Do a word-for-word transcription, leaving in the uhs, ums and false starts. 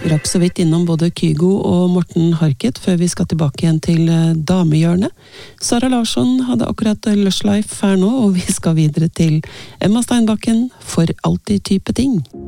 Rakk så vidt innom både Kygo og Morten Harket før vi skal tilbake igjen til damehjørnet. Sara Larsson hadde akkurat Lush Life her nå, og vi skal videre til Emma Steinbakken for alltid type ting.